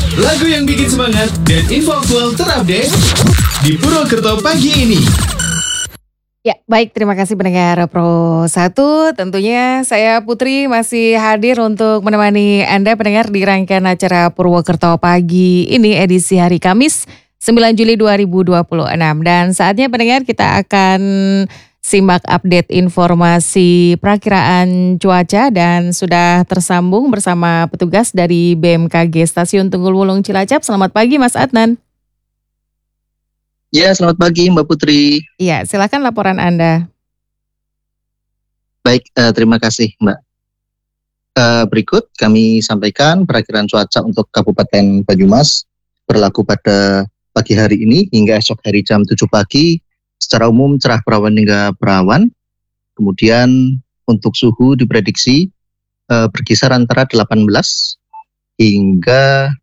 Lagu yang bikin semangat dan info aktual terupdate di Purwokerto pagi ini. Ya, baik, terima kasih pendengar Pro 1. Tentunya saya Putri masih hadir untuk menemani Anda pendengar di rangkaian acara Purwokerto pagi ini edisi hari Kamis 9 Juli 2026. Dan saatnya pendengar kita akan simak update informasi perakiraan cuaca dan sudah tersambung bersama petugas dari BMKG Stasiun Tunggul Wulung Cilacap. Selamat pagi Mas Adnan. Ya, selamat pagi Mbak Putri. Iya, silakan laporan Anda. Baik, terima kasih Mbak. Berikut kami sampaikan perakiraan cuaca untuk Kabupaten Banyumas berlaku pada pagi hari ini hingga esok hari jam 7 pagi. Secara umum cerah berawan hingga berawan. Kemudian untuk suhu diprediksi berkisar antara 18 hingga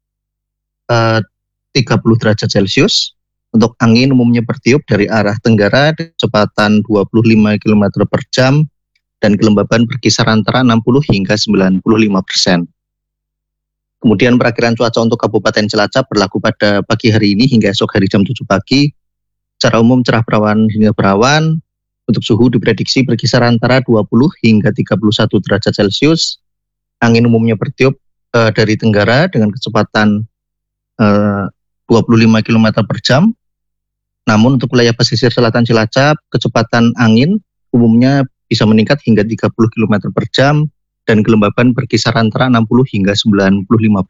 30 derajat Celcius. Untuk angin umumnya bertiup dari arah tenggara kecepatan 25 km per jam dan kelembaban berkisar antara 60 hingga 95%. Kemudian perakiraan cuaca untuk Kabupaten Cilacap berlaku pada pagi hari ini hingga esok hari jam 7 pagi. Secara umum cerah berawan hingga berawan. Untuk suhu diprediksi berkisar antara 20 hingga 31 derajat Celcius. Angin umumnya bertiup dari tenggara dengan kecepatan 25 km per jam. Namun untuk wilayah pesisir selatan Cilacap, kecepatan angin umumnya bisa meningkat hingga 30 km per jam dan kelembaban berkisar antara 60 hingga 95%.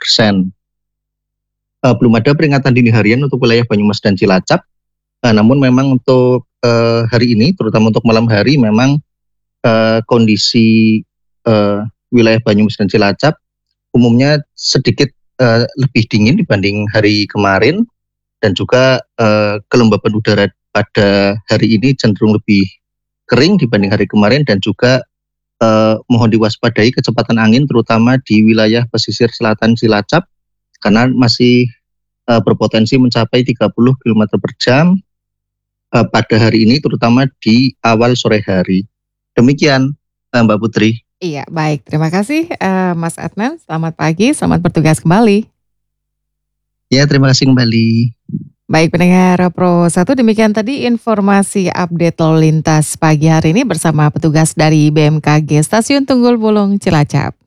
Belum ada peringatan dini harian untuk wilayah Banyumas dan Cilacap. Namun memang untuk hari ini, terutama untuk malam hari, memang kondisi wilayah Banyumas dan Cilacap umumnya sedikit lebih dingin dibanding hari kemarin. Dan juga kelembaban udara pada hari ini cenderung lebih kering dibanding hari kemarin dan juga mohon diwaspadai kecepatan angin terutama di wilayah pesisir selatan Cilacap karena masih berpotensi mencapai 30 km per jam pada hari ini terutama di awal sore hari. Demikian Mbak Putri. Iya, baik. Terima kasih Mas Adnan. Selamat pagi, selamat bertugas kembali. Ya, terima kasih kembali. Baik pendengar Pro 1, demikian tadi informasi update lalu lintas pagi hari ini bersama petugas dari BMKG Stasiun Tunggul Wulung Cilacap.